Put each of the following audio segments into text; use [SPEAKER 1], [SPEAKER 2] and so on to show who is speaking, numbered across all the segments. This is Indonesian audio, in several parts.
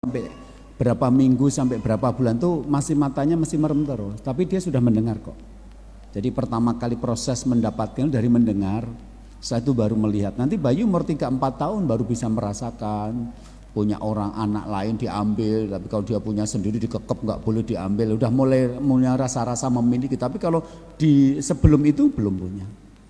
[SPEAKER 1] sampai berapa minggu sampai berapa bulan tuh masih matanya masih merem terus, tapi dia sudah mendengar kok. Jadi pertama kali proses mendapatkan dari mendengar, saya itu baru melihat. Nanti bayi umur 3-4 tahun baru bisa merasakan punya orang anak lain diambil, tapi kalau dia punya sendiri dikekep nggak boleh diambil. Udah mulai rasa-rasa memiliki, tapi kalau di sebelum itu belum punya.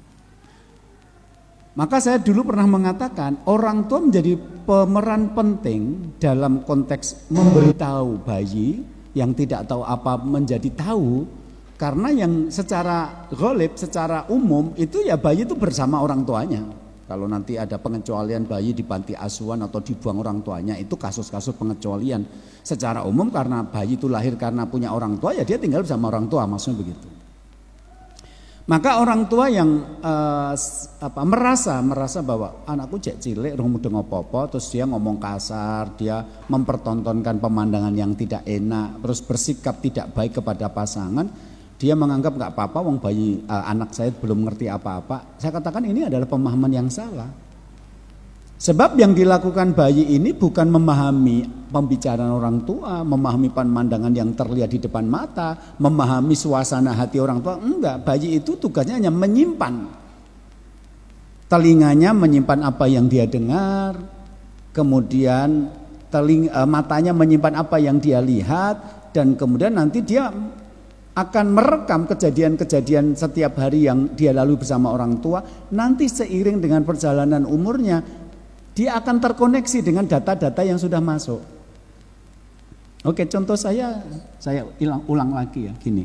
[SPEAKER 1] Maka saya dulu pernah mengatakan orang tua menjadi pemeran penting dalam konteks memberitahu bayi yang tidak tahu apa menjadi tahu, karena yang secara ghalib, secara umum itu ya bayi itu bersama orang tuanya. Kalau nanti ada pengecualian bayi di panti asuhan atau dibuang orang tuanya, itu kasus-kasus pengecualian. Secara umum karena bayi itu lahir karena punya orang tua, ya dia tinggal bersama orang tua, maksudnya begitu. Maka orang tua yang merasa bahwa anakku cek cilik rung mudeng apa-apa, terus dia ngomong kasar, dia mempertontonkan pemandangan yang tidak enak, terus bersikap tidak baik kepada pasangan, dia menganggap nggak apa-apa, wong bayi anak saya belum ngerti apa-apa. Saya katakan ini adalah pemahaman yang salah. Sebab yang dilakukan bayi ini bukan memahami pembicaraan orang tua, memahami pemandangan yang terlihat di depan mata, memahami suasana hati orang tua. Enggak, bayi itu tugasnya hanya menyimpan. Telinganya menyimpan apa yang dia dengar, kemudian matanya menyimpan apa yang dia lihat, dan kemudian nanti dia akan merekam kejadian-kejadian setiap hari yang dia lalui bersama orang tua. Nanti seiring dengan perjalanan umurnya, dia akan terkoneksi dengan data-data yang sudah masuk. Oke, contoh saya ulang lagi ya, gini.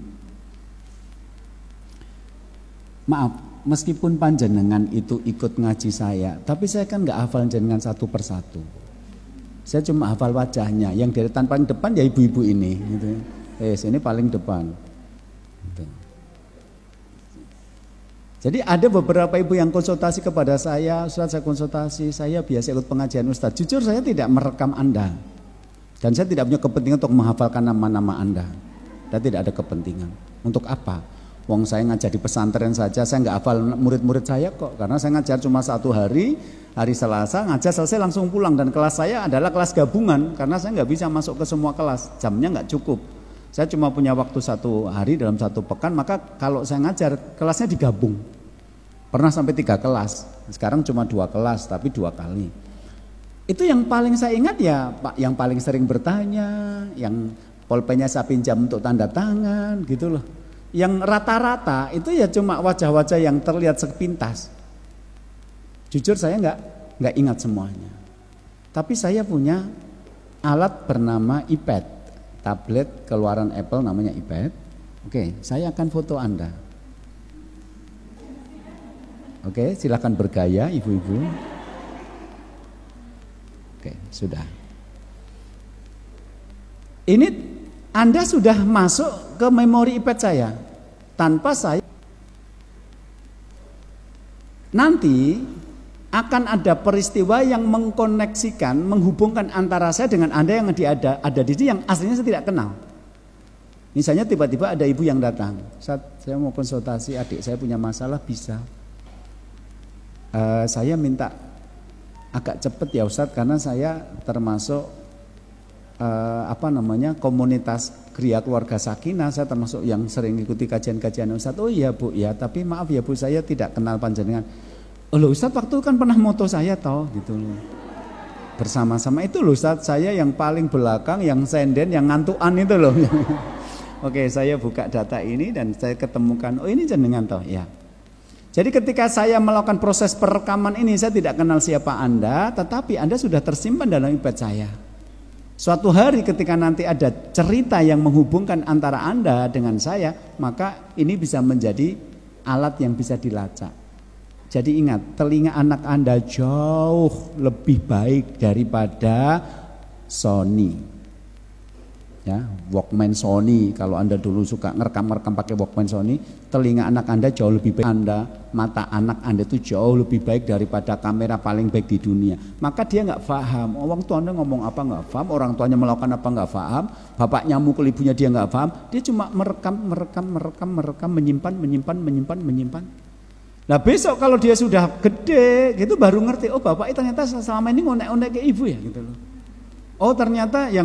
[SPEAKER 1] Maaf, meskipun panjenengan itu ikut ngaji saya, tapi saya kan nggak hafal jenengan satu persatu. Saya cuma hafal wajahnya. Yang deretan paling depan ya ibu-ibu ini, gitu. Ini paling depan. Gitu. Jadi ada beberapa ibu yang konsultasi kepada saya, Ustaz saya konsultasi, saya biasa ikut pengajian Ustaz. Jujur saya tidak merekam Anda. Dan saya tidak punya kepentingan untuk menghafalkan nama-nama Anda. Dan tidak ada kepentingan. Untuk apa? Wong saya ngajar di pesantren saja, saya nggak hafal murid-murid saya kok. Karena saya ngajar cuma 1 hari, hari Selasa, ngajar selesai langsung pulang. Dan kelas saya adalah kelas gabungan, karena saya nggak bisa masuk ke semua kelas, jamnya nggak cukup. Saya cuma punya waktu 1 hari dalam 1 pekan, maka kalau saya ngajar kelasnya digabung. Pernah sampai 3 kelas, sekarang cuma 2 kelas tapi 2 kali. Itu yang paling saya ingat ya Pak, yang paling sering bertanya, yang pulpennya saya pinjam untuk tanda tangan gitu loh. Yang rata-rata itu ya cuma wajah-wajah yang terlihat sepintas. Jujur saya nggak ingat semuanya. Tapi saya punya alat bernama iPad. Tablet keluaran Apple namanya iPad. Oke, saya akan foto Anda. Oke, silakan bergaya ibu-ibu. Oke, sudah. Ini Anda sudah masuk ke memori iPad saya. Tanpa saya. Nanti akan ada peristiwa yang mengkoneksikan, menghubungkan antara saya dengan Anda yang ada di sini yang aslinya saya tidak kenal. Misalnya tiba-tiba ada ibu yang datang, saya mau konsultasi adik saya punya masalah, bisa. Saya minta agak cepet ya Ustadz, karena saya termasuk komunitas Gria Keluarga Sakinah, saya termasuk yang sering ikuti kajian-kajian Ustadz. Oh iya Bu, ya tapi maaf ya Bu, saya tidak kenal panjenengan. Oh loh Ustadz, waktu kan pernah moto saya toh gitu loh. Bersama-sama itu loh Ustadz, saya yang paling belakang, yang senden, yang ngantuan itu loh. Oke, saya buka data ini dan saya ketemukan, oh ini jenengan toh ya. Jadi ketika saya melakukan proses perekaman ini, saya tidak kenal siapa Anda, tetapi Anda sudah tersimpan dalam iPad saya. Suatu hari ketika nanti ada cerita yang menghubungkan antara Anda dengan saya, maka ini bisa menjadi alat yang bisa dilacak. Jadi ingat, telinga anak Anda jauh lebih baik daripada Sony. Ya, Walkman Sony. Kalau Anda dulu suka ngerekam pakai Walkman Sony, telinga anak Anda jauh lebih baik. Mata anak Anda itu jauh lebih baik daripada kamera paling baik di dunia. Maka dia nggak paham. Orang tuanya ngomong apa nggak paham, orang tuanya melakukan apa nggak paham, bapaknya mukul ibunya dia nggak paham. Dia cuma merekam, menyimpan. Nah besok kalau dia sudah gede, gitu baru ngerti. Oh bapak ternyata selama ini ngonek-ngonek ke ibu ya gitu loh. Oh ternyata yang